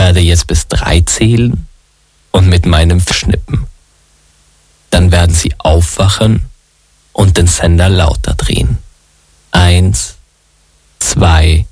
werde jetzt bis 3 zählen und mit meinem schnippen. Dann werden Sie aufwachen und den Sender lauter drehen. 1, 2,